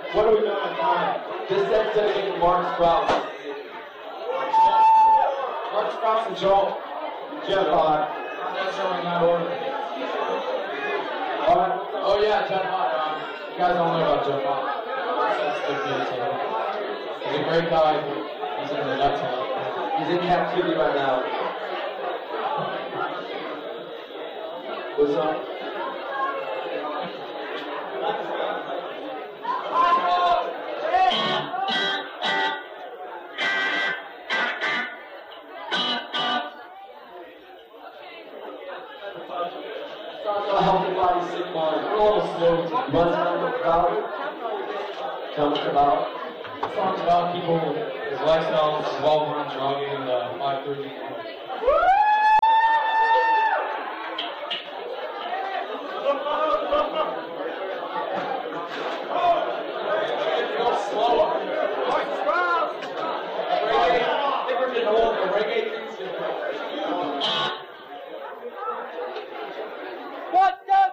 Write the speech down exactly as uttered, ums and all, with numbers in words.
What are we doing on time? This set's dedicated to Mark Strauss. Mark Strauss and Joel. Jeff Hart. That's showing that order. Alright. Oh yeah, Jeff Hart. Um, you guys don't know about Jeff Hart. He's a great guy. He's in the nuts. He's in captivity right now. What's up? A healthy body, sick mind. We're a little slow to run down the crowd. Tell us about. The song's about people, his lifestyle, revolving around drugging, uh, five thirty.